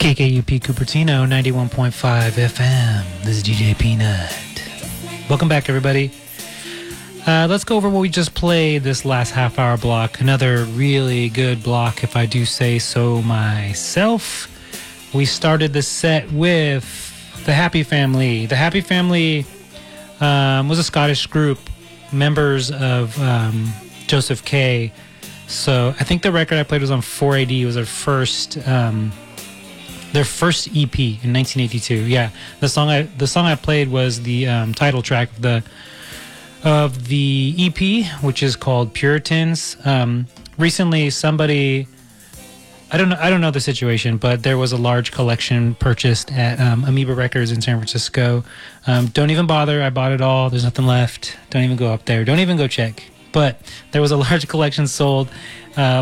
KKUP Cupertino, 91.5 FM. This is DJ Peanut. Welcome back, everybody. Let's go over what we just played this last half-hour block. Another really good block, if I do say so myself. We started the set with The Happy Family. The Happy Family was a Scottish group, members of Joseph K. So I think the record I played was on 4AD. It was their first EP in 1982. Yeah, the song I played was the title track of the EP, which is called Puritans. Recently, somebody, I don't know the situation, but there was a large collection purchased at Amoeba Records in San Francisco. Don't even bother. I bought it all. There's nothing left. Don't even go up there. Don't even go check. But there was a large collection sold